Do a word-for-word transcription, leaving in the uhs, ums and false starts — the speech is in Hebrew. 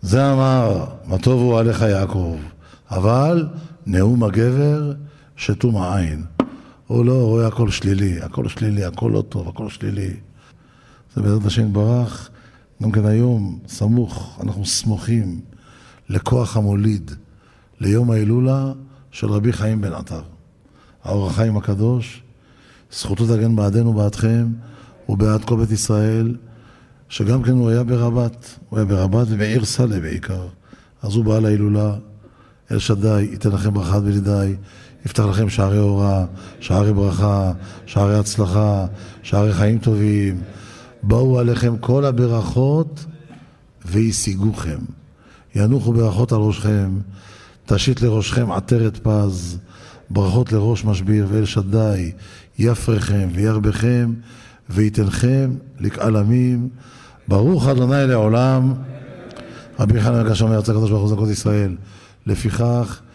זה אמר, מה טוב הוא עליך יעקב, אבל נאום הגבר שתום העין. הוא לא רואה הכל שלילי, הכל שלילי, הכל לא טוב, הכל שלילי. זה בעזרת השם ברך, גם כן היום, סמוך, אנחנו סמוכים לכוח המוליד, ליום ההילולה של רבי חיים בן עטר. האור החיים הקדוש, זכותו תגן בעדנו בעדכם ובעד כל בית ישראל, שגם כן הוא היה ברבת, הוא היה ברבת ובעיר סלה בעיקר. אז הוא בא להילולה, אל שדי, ייתן לכם ברכה ולידי, יפתח לכם שערי אורה, שערי ברכה, שערי הצלחה, שערי חיים טובים. באו עליכם כל הברכות וישיגוכם. ינוחו ברכות על ראשכם, תשית לראשכם עטרת פז, ברכות לראש משביר ואל שדי, יפרכם וירבכם ויתנכם לקהל עמים. ברוך אדוני לעולם. רבי חנן הגשם מארץ הקדוש ברוך הוא זכות ישראל. לפיכך